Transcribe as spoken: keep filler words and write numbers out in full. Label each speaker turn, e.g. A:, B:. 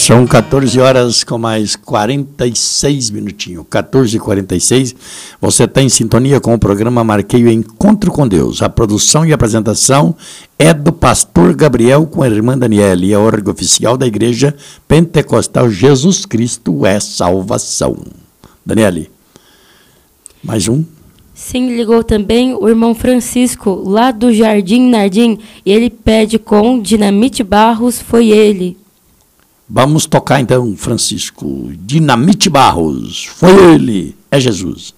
A: São quatorze horas com mais quarenta e seis minutinhos. quatorze e quarenta e seis. Você está em sintonia com o programa Marquei o Encontro com Deus. A produção e apresentação é do pastor Gabriel com a irmã Daniele, a órgão oficial da Igreja Pentecostal Jesus Cristo é Salvação. Daniele, mais um.
B: Sim, ligou também o irmão Francisco, lá do Jardim Nardim, e ele pede com Dinamite Barros, foi ele.
A: Vamos tocar então, Francisco. Dinamite Barros, foi ele, é Jesus.